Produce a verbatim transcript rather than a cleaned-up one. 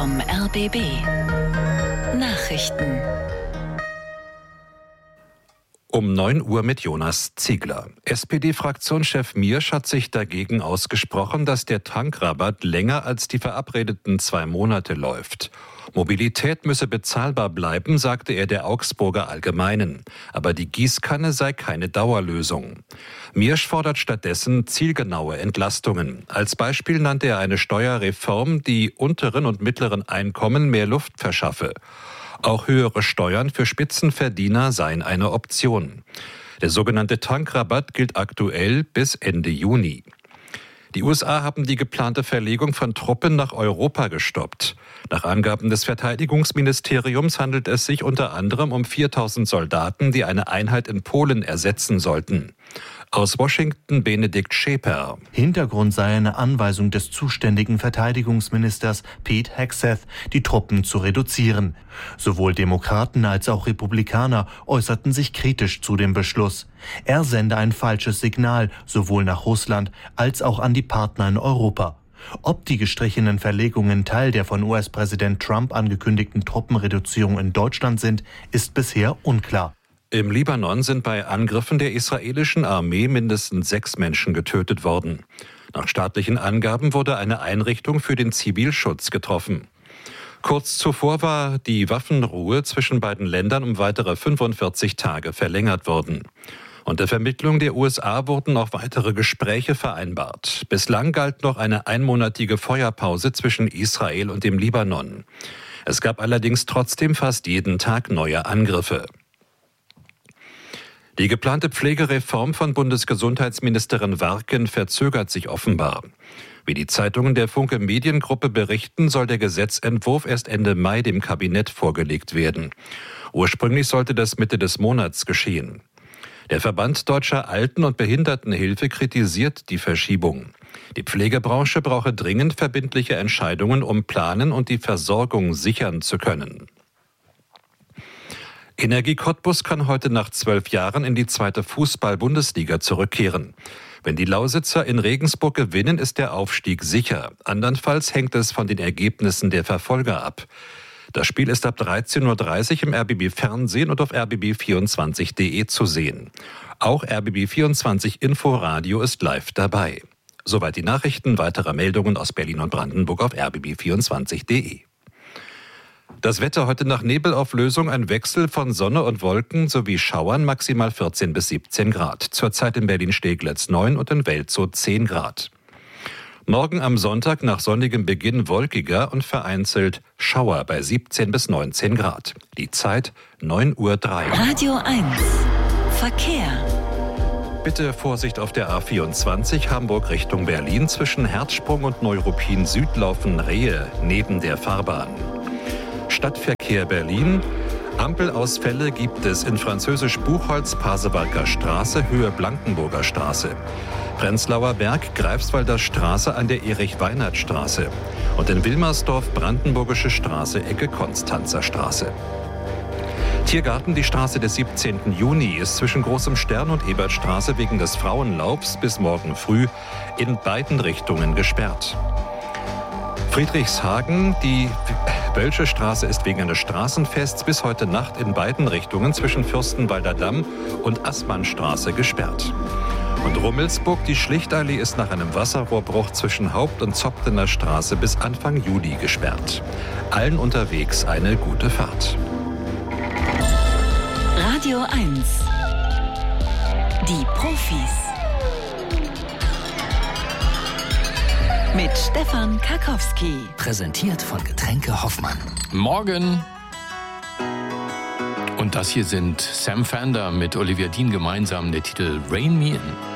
vom R B B. Nachrichten. Um neun Uhr mit Jonas Ziegler. S P D-Fraktionschef Miersch hat sich dagegen ausgesprochen, dass der Tankrabatt länger als die verabredeten zwei Monate läuft. Mobilität müsse bezahlbar bleiben, sagte er der Augsburger Allgemeinen. Aber die Gießkanne sei keine Dauerlösung. Miersch fordert stattdessen zielgenaue Entlastungen. Als Beispiel nannte er eine Steuerreform, die unteren und mittleren Einkommen mehr Luft verschaffe. Auch höhere Steuern für Spitzenverdiener seien eine Option. Der sogenannte Tankrabatt gilt aktuell bis Ende Juni. Die U S A haben die geplante Verlegung von Truppen nach Europa gestoppt. Nach Angaben des Verteidigungsministeriums handelt es sich unter anderem um viertausend Soldaten, die eine Einheit in Polen ersetzen sollten. Aus Washington Benedikt Scheper. Hintergrund sei eine Anweisung des zuständigen Verteidigungsministers Pete Hegseth, die Truppen zu reduzieren. Sowohl Demokraten als auch Republikaner äußerten sich kritisch zu dem Beschluss. Er sende ein falsches Signal, sowohl nach Russland als auch an die Partner in Europa. Ob die gestrichenen Verlegungen Teil der von U S-Präsident Trump angekündigten Truppenreduzierung in Deutschland sind, ist bisher unklar. Im Libanon sind bei Angriffen der israelischen Armee mindestens sechs Menschen getötet worden. Nach staatlichen Angaben wurde eine Einrichtung für den Zivilschutz getroffen. Kurz zuvor war die Waffenruhe zwischen beiden Ländern um weitere fünfundvierzig Tage verlängert worden. Unter Vermittlung der U S A wurden noch weitere Gespräche vereinbart. Bislang galt noch eine einmonatige Feuerpause zwischen Israel und dem Libanon. Es gab allerdings trotzdem fast jeden Tag neue Angriffe. Die geplante Pflegereform von Bundesgesundheitsministerin Warken verzögert sich offenbar. Wie die Zeitungen der Funke Mediengruppe berichten, soll der Gesetzentwurf erst Ende Mai dem Kabinett vorgelegt werden. Ursprünglich sollte das Mitte des Monats geschehen. Der Verband Deutscher Alten- und Behindertenhilfe kritisiert die Verschiebung. Die Pflegebranche brauche dringend verbindliche Entscheidungen, um planen und die Versorgung sichern zu können. Energie Cottbus kann heute nach zwölf Jahren in die zweite Fußball-Bundesliga zurückkehren. Wenn die Lausitzer in Regensburg gewinnen, ist der Aufstieg sicher. Andernfalls hängt es von den Ergebnissen der Verfolger ab. Das Spiel ist ab dreizehn Uhr dreißig im R B B Fernsehen und auf r b b vierundzwanzig punkt de zu sehen. Auch R B B vierundzwanzig Inforadio ist live dabei. Soweit die Nachrichten. Weitere Meldungen aus Berlin und Brandenburg auf r b b vierundzwanzig punkt de. Das Wetter heute nach Nebelauflösung, ein Wechsel von Sonne und Wolken sowie Schauern, maximal vierzehn bis siebzehn Grad. Zurzeit in Berlin-Steglitz neun und in Welzow zehn Grad. Morgen am Sonntag nach sonnigem Beginn wolkiger und vereinzelt Schauer bei siebzehn bis neunzehn Grad. Die Zeit neun Uhr drei. Radio eins. Verkehr. Bitte Vorsicht auf der A vierundzwanzig Hamburg Richtung Berlin. Zwischen Herzsprung und Neuruppin Süd laufen Rehe neben der Fahrbahn. Stadtverkehr Berlin. Ampelausfälle gibt es in Französisch-Buchholz-Pasewalker Straße, Höhe Blankenburger Straße. Prenzlauer Berg, Greifswalder Straße an der Erich-Weinert-Straße. Und in Wilmersdorf, Brandenburgische Straße, Ecke Konstanzer Straße. Tiergarten, die Straße des siebzehnten Juni ist zwischen Großem Stern und Ebertstraße wegen des Frauenlaufs bis morgen früh in beiden Richtungen gesperrt. Friedrichshagen, die Wölsche Straße ist wegen eines Straßenfests bis heute Nacht in beiden Richtungen zwischen Fürstenwalder Damm und Assmannstraße gesperrt. Und Rummelsburg, die Schlichtallee ist nach einem Wasserrohrbruch zwischen Haupt- und Zoptener Straße bis Anfang Juli gesperrt. Allen unterwegs eine gute Fahrt. Radio eins. Die Profis. Mit Stefan Karkowski. Präsentiert von Getränke Hoffmann. Morgen. Und das hier sind Sam Fender mit Olivia Dean gemeinsam, der Titel Rain Me In.